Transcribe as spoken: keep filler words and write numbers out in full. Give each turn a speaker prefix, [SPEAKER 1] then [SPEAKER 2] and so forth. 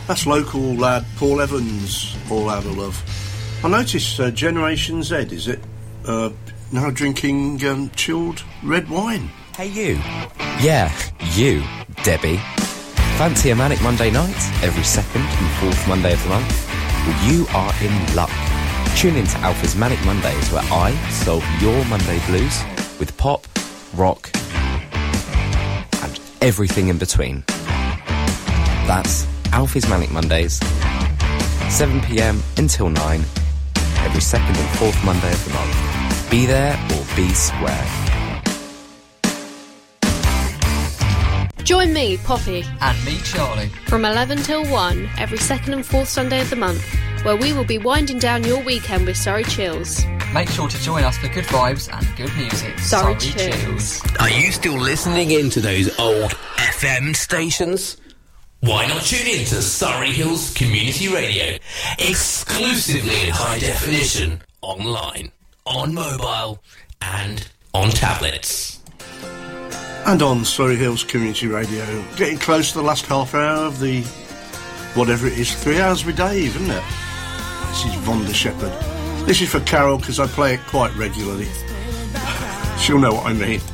[SPEAKER 1] That's local lad Paul Evans, All Out of Love. I noticed uh, Generation Z, is it? Uh, now drinking um, chilled red wine.
[SPEAKER 2] Hey you. Yeah, you, Debbie. Fancy a Manic Monday night every second and fourth Monday of the month? Well, you are in luck. Tune in to Alpha's Manic Mondays, where I solve your Monday blues with pop, rock, and everything in between. That's Alfie's Manic Mondays, seven p m until nine, every second and fourth Monday of the month. Be there or be square.
[SPEAKER 3] Join me, Poppy,
[SPEAKER 4] and me, Charlie,
[SPEAKER 3] from eleven till one, every second and fourth Sunday of the month, where we will be winding down your weekend with Surrey Chills.
[SPEAKER 4] Make sure to join us for good vibes and good music.
[SPEAKER 3] Surrey,
[SPEAKER 4] Surrey
[SPEAKER 3] Chills.
[SPEAKER 4] Chills.
[SPEAKER 5] Are you still listening into those old F M stations? Why not tune in to Surrey Hills Community Radio, exclusively in high definition, online, on mobile, and on tablets.
[SPEAKER 1] And on Surrey Hills Community Radio, getting close to the last half hour of the, whatever it is, three hours with Dave, isn't it? This is Vonda Shepherd. This is for Carol, because I play it quite regularly. She'll know what I mean.